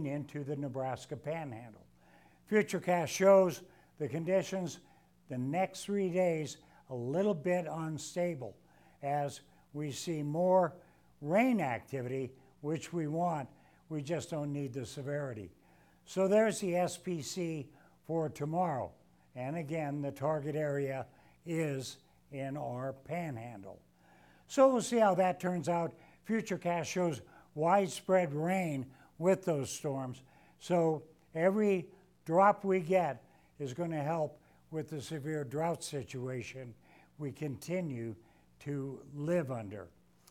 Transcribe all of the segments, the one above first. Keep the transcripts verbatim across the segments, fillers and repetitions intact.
moving into the Nebraska Panhandle. Futurecast shows the conditions the next three days a little bit unstable as we see more rain activity, which we want. We just don't need the severity. So there's the S P C for tomorrow. And again, the target area is in our panhandle. So we'll see how that turns out. Futurecast shows widespread rain with those storms. So every drop we get is going to help with the severe drought situation we continue to live under.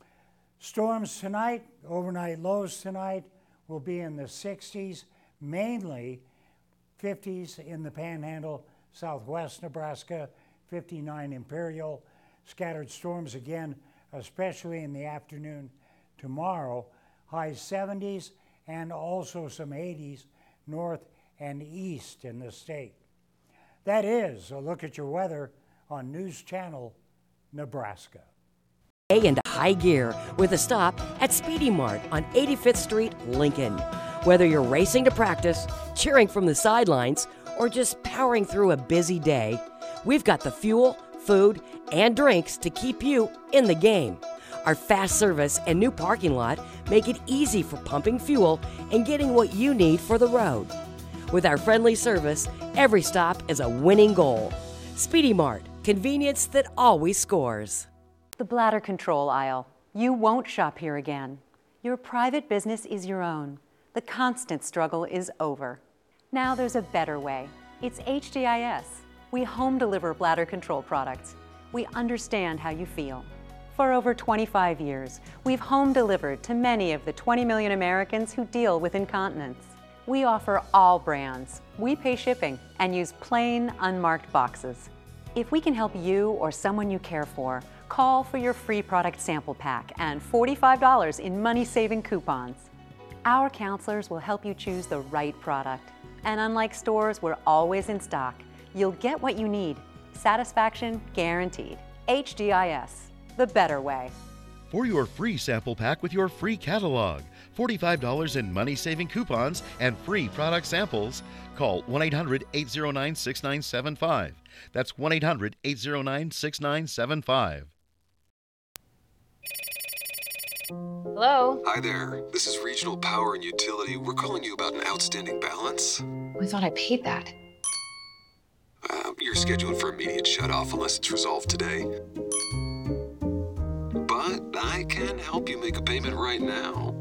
Storms tonight, overnight lows tonight will be in the sixties, mainly fifties in the Panhandle, southwest Nebraska, fifty-nine Imperial. Scattered storms again, especially in the afternoon tomorrow, high seventies and also some eighties north and east in the state. That is a look at your weather on News Channel Nebraska. Into high gear with a stop at Speedy Mart on eighty-fifth Street, Lincoln. Whether you're racing to practice, cheering from the sidelines, or just powering through a busy day, we've got the fuel, food, and drinks to keep you in the game. Our fast service and new parking lot make it easy for pumping fuel and getting what you need for the road. With our friendly service, every stop is a winning goal. Speedy Mart, convenience that always scores. The bladder control aisle. You won't shop here again. Your private business is your own. The constant struggle is over. Now there's a better way. It's H D I S. We home deliver bladder control products. We understand how you feel. For over twenty-five years, we've home delivered to many of the twenty million Americans who deal with incontinence. We offer all brands. We pay shipping and use plain, unmarked boxes. If we can help you or someone you care for, call for your free product sample pack and forty-five dollars in money-saving coupons. Our counselors will help you choose the right product. And unlike stores, we're always in stock. You'll get what you need. Satisfaction guaranteed. H D I S, the better way. For your free sample pack with your free catalog, forty-five dollars in money-saving coupons, and free product samples, call one eight hundred, eight zero nine, six nine seven five. That's one eight hundred, eight zero nine, six nine seven five. Hello? Hi there. This is Regional Power and Utility. We're calling you about an outstanding balance. I thought I paid that. Uh, you're scheduled for immediate shutoff unless it's resolved today. But I can help you make a payment right now.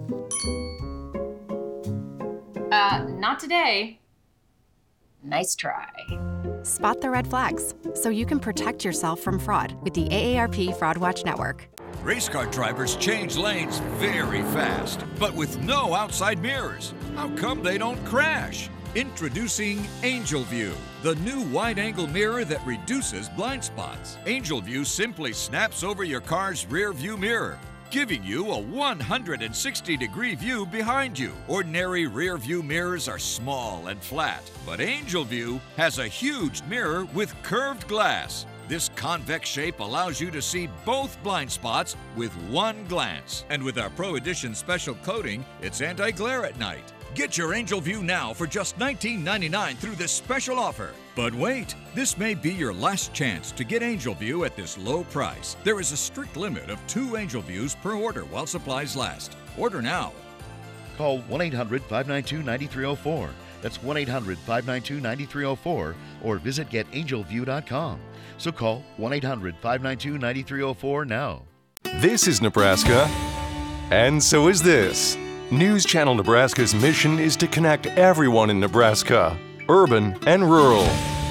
Uh, not today. Nice try. Spot the red flags so you can protect yourself from fraud with the A A R P Fraud Watch Network. Race car drivers change lanes very fast, but with no outside mirrors. How come they don't crash? Introducing Angel View, the new wide-angle mirror that reduces blind spots. Angel View simply snaps over your car's rear view mirror, giving you a one hundred sixty degree view behind you. Ordinary rear view mirrors are small and flat, but Angel View has a huge mirror with curved glass. This convex shape allows you to see both blind spots with one glance. And with our Pro Edition special coating, it's anti-glare at night. Get your Angel View now for just nineteen ninety-nine through this special offer. But wait, this may be your last chance to get Angel View at this low price. There is a strict limit of two Angel Views per order while supplies last. Order now. Call one eight hundred, five nine two, nine three zero four. That's one eight hundred, five nine two, nine three zero four or visit get angel view dot com. So call one eight hundred, five nine two, nine three zero four now. This is Nebraska, and so is this. News Channel Nebraska's mission is to connect everyone in Nebraska, urban and rural.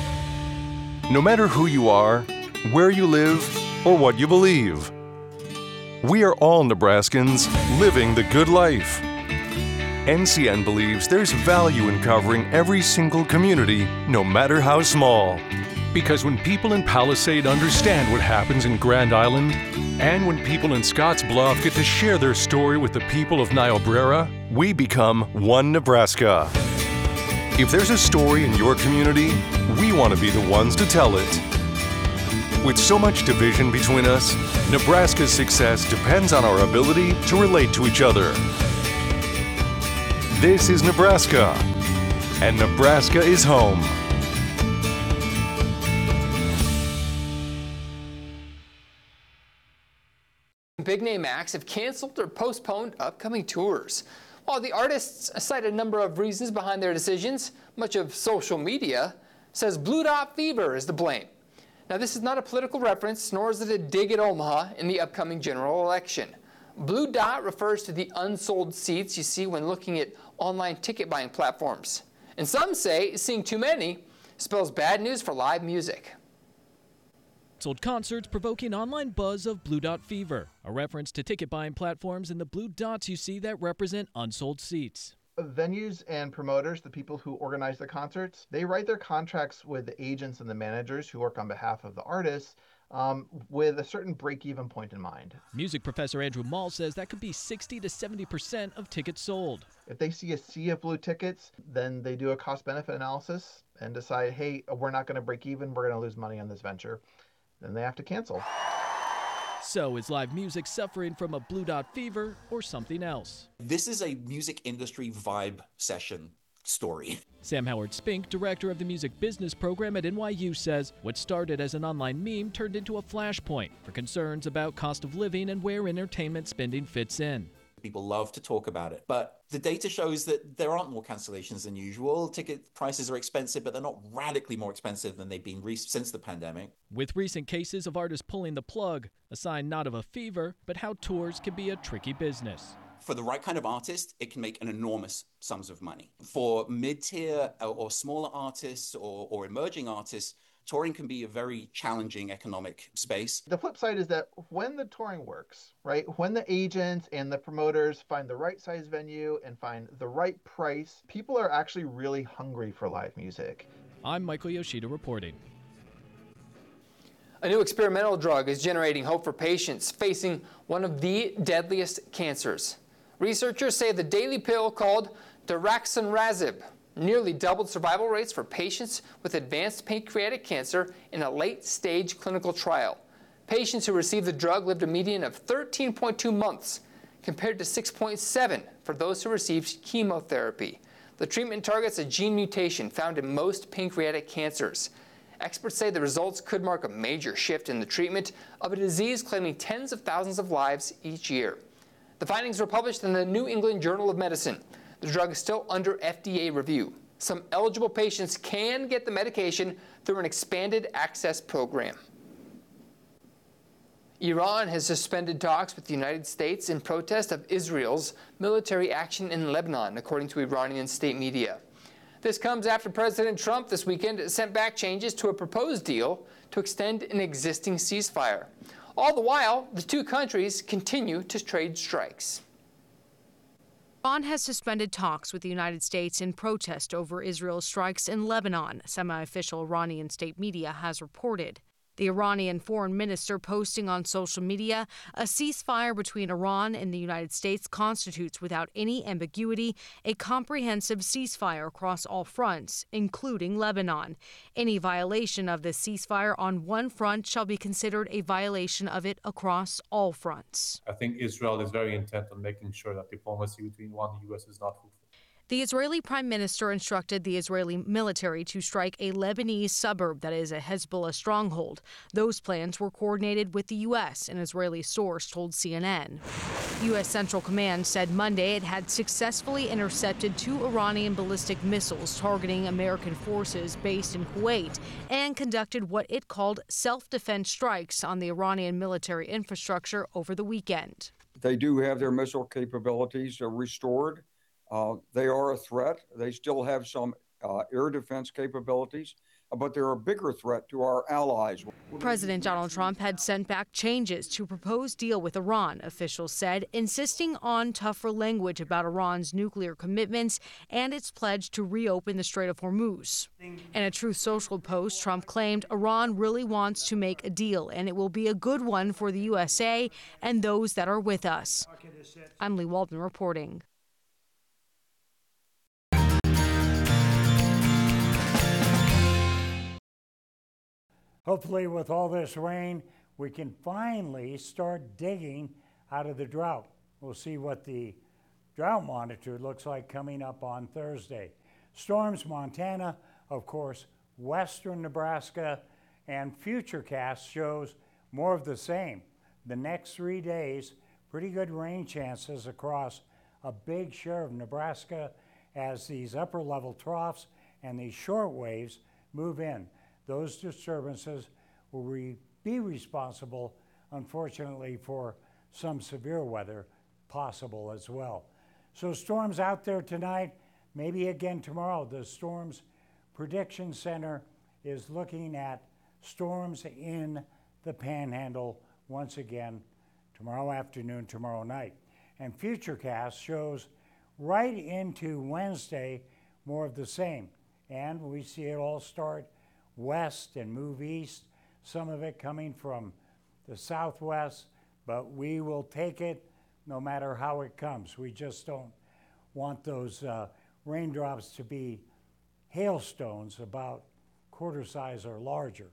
No matter who you are, where you live, or what you believe, we are all Nebraskans living the good life. N C N believes there's value in covering every single community, no matter how small. Because when people in Palisade understand what happens in Grand Island, and when people in Scottsbluff get to share their story with the people of Niobrara, we become one Nebraska. If there's a story in your community, we want to be the ones to tell it. With so much division between us, Nebraska's success depends on our ability to relate to each other. This is Nebraska, and Nebraska is home. Big name acts have canceled or postponed upcoming tours. While the artists cite a number of reasons behind their decisions, much of social media says Blue Dot Fever is to blame. Now, this is not a political reference, nor is it a dig at Omaha in the upcoming general election. Blue Dot refers to the unsold seats you see when looking at online ticket buying platforms. And some say seeing too many spells bad news for live music. Sold concerts provoking online buzz of Blue Dot Fever, a reference to ticket buying platforms and the blue dots you see that represent unsold seats. Venues and promoters, the people who organize the concerts, they write their contracts with the agents and the managers who work on behalf of the artists um, with a certain break-even point in mind. Music professor Andrew Mall says that could be sixty to seventy percent of tickets sold. If they see a sea of blue tickets, then they do a cost-benefit analysis and decide, hey, we're not going to break even, we're going to lose money on this venture. Then they have to cancel. So is live music suffering from a Blue Dot Fever or something else? This is a music industry vibe session story. Sam Howard Spink, director of the music business program at N Y U, says what started as an online meme turned into a flashpoint for concerns about cost of living and where entertainment spending fits in. People love to talk about it, but the data shows that there aren't more cancellations than usual. Ticket prices are expensive, but they're not radically more expensive than they've been re- since the pandemic. With recent cases of artists pulling the plug, a sign not of a fever, but how tours can be a tricky business. For the right kind of artist, it can make an enormous sums of money. For mid-tier or smaller artists or, or emerging artists, touring can be a very challenging economic space. The flip side is that when the touring works, right, when the agents and the promoters find the right size venue and find the right price, people are actually really hungry for live music. I'm Michael Yoshida reporting. A new experimental drug is generating hope for patients facing one of the deadliest cancers. Researchers say the daily pill called daraxonrasib nearly doubled survival rates for patients with advanced pancreatic cancer in a late-stage clinical trial. Patients who received the drug lived a median of thirteen point two months, compared to six point seven for those who received chemotherapy. The treatment targets a gene mutation found in most pancreatic cancers. Experts say the results could mark a major shift in the treatment of a disease claiming tens of thousands of lives each year. The findings were published in the New England Journal of Medicine. The drug is still under F D A review. Some eligible patients can get the medication through an expanded access program. Iran has suspended talks with the United States in protest of Israel's military action in Lebanon, according to Iranian state media. This comes after President Trump this weekend sent back changes to a proposed deal to extend an existing ceasefire. All the while, the two countries continue to trade strikes. Iran has suspended talks with the United States in protest over Israel's strikes in Lebanon, semi-official Iranian state media has reported. The Iranian foreign minister posting on social media, a ceasefire between Iran and the United States constitutes without any ambiguity a comprehensive ceasefire across all fronts, including Lebanon. Any violation of the ceasefire on one front shall be considered a violation of it across all fronts. I think Israel is very intent on making sure that diplomacy between Iran and the U S is not fruitful. The Israeli prime minister instructed the Israeli military to strike a Lebanese suburb that is a Hezbollah stronghold. Those plans were coordinated with the U S, an Israeli source told C N N. U S Central Command said Monday it had successfully intercepted two Iranian ballistic missiles targeting American forces based in Kuwait and conducted what it called self-defense strikes on the Iranian military infrastructure over the weekend. They do have their missile capabilities uh, restored. Uh, they are a threat. They still have some uh, air defense capabilities, but they're a bigger threat to our allies. President Donald Trump had sent back changes to a proposed deal with Iran, officials said, insisting on tougher language about Iran's nuclear commitments and its pledge to reopen the Strait of Hormuz. In a Truth Social post, Trump claimed Iran really wants to make a deal, and it will be a good one for the U S A and those that are with us. I'm Lee Waldman reporting. Hopefully, with all this rain, we can finally start digging out of the drought. We'll see what the drought monitor looks like coming up on Thursday. Storms, Montana, of course, western Nebraska, and Futurecast shows more of the same. The next three days, pretty good rain chances across a big share of Nebraska as these upper level troughs and these short waves move in. Those disturbances will re- be responsible, unfortunately, for some severe weather possible as well. So storms out there tonight, maybe again tomorrow. The Storms Prediction Center is looking at storms in the Panhandle once again tomorrow afternoon, tomorrow night. And Futurecast shows right into Wednesday more of the same. And we see it all start west and move east, some of it coming from the southwest, but we will take it no matter how it comes. We just don't want those uh, raindrops to be hailstones about quarter size or larger.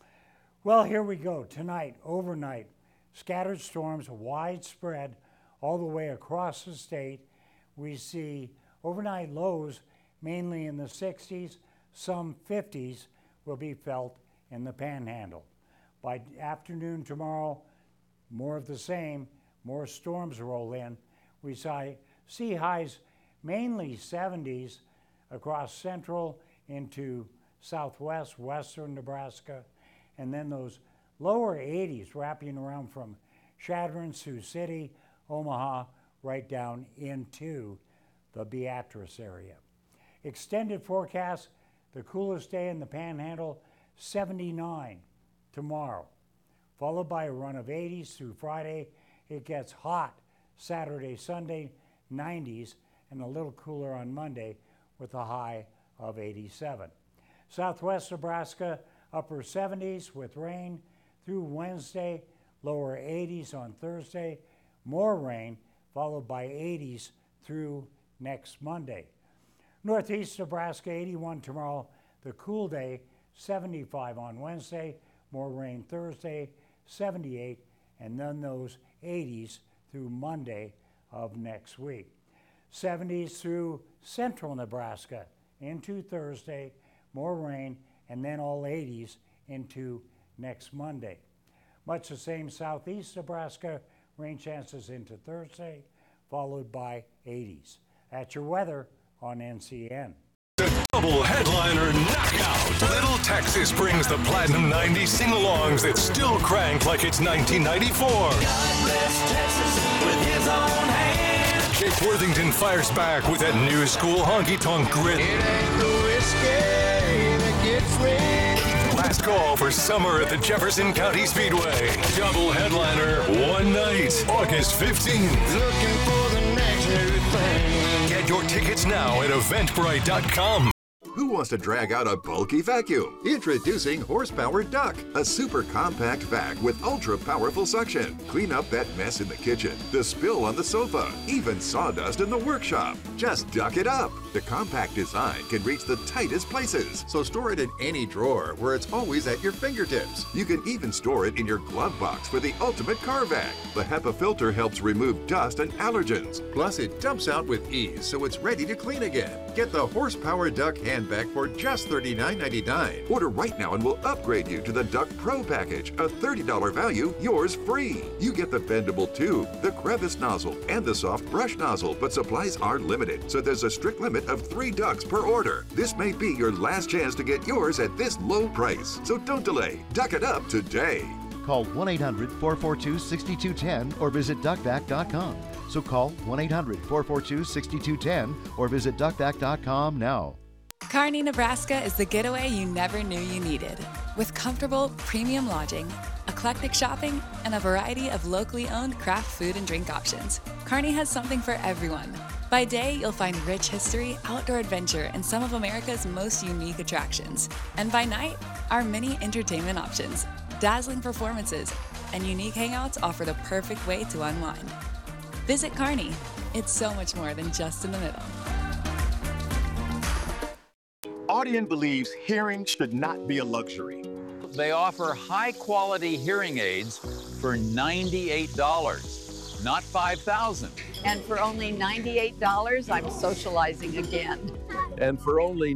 Well, here we go. Tonight, overnight, scattered storms widespread all the way across the state. We see overnight lows mainly in the sixties, some fifties will be felt in the Panhandle. By afternoon tomorrow, more of the same, more storms roll in. We see highs mainly seventies across central into southwest, western Nebraska, and then those lower eighties wrapping around from Chadron, Sioux City, Omaha, right down into the Beatrice area. Extended forecast, the coolest day in the Panhandle, seventy-nine tomorrow, followed by a run of eighties through Friday. It gets hot Saturday, Sunday, nineties, and a little cooler on Monday with a high of eighty-seven. Southwest Nebraska, upper seventies with rain through Wednesday, lower eighties on Thursday, more rain, followed by eighties through next Monday. Northeast Nebraska, eighty-one tomorrow, the cool day, seventy-five on Wednesday, more rain Thursday, seventy-eight, and then those eighties through Monday of next week. seventies through central Nebraska into Thursday, more rain, and then all eighties into next Monday. Much the same southeast Nebraska, rain chances into Thursday, followed by eighties. That's your weather on N C N. Double headliner knockout. Little Texas brings the Platinum ninety sing-alongs that still crank like it's nineteen ninety-four. God bless Texas with his own hand. Jake Worthington fires back with that new school honky-tonk grit. It ain't the whiskey that gets me. Last call for summer at the Jefferson County Speedway. Double headliner, one night, August fifteenth. Looking for the next new thing. Get your tickets now at eventbrite dot com. Who wants to drag out a bulky vacuum? Introducing Horsepower Duck, a super compact vac with ultra powerful suction. Clean up that mess in the kitchen, the spill on the sofa, even sawdust in the workshop. Just duck it up. The compact design can reach the tightest places, so store it in any drawer where it's always at your fingertips. You can even store it in your glove box for the ultimate car vac. The HEPA filter helps remove dust and allergens. Plus, it dumps out with ease, so it's ready to clean again. Get the Horsepower Duck hand vac for just thirty-nine ninety-nine. Order right now and we'll upgrade you to the Duck Pro package, a thirty dollars value, yours free. You get the bendable tube, the crevice nozzle, and the soft brush nozzle, but supplies are limited, so there's a strict limit of three ducks per order. This may be your last chance to get yours at this low price, so don't delay. Duck it up today. Call one eight hundred, four four two, six two one zero or visit duck vac dot com. So call one eight hundred, four four two, six two one zero or visit duck vac dot com now. Kearney, Nebraska is the getaway you never knew you needed. With comfortable, premium lodging, eclectic shopping, and a variety of locally owned craft food and drink options, Kearney has something for everyone. By day, you'll find rich history, outdoor adventure, and some of America's most unique attractions. And by night, our many entertainment options, dazzling performances, and unique hangouts offer the perfect way to unwind. Visit Kearney. It's so much more than just in the middle. Audient believes hearing should not be a luxury. They offer high-quality hearing aids for ninety-eight dollars, not five thousand dollars. And for only ninety-eight dollars, I'm socializing again. And for only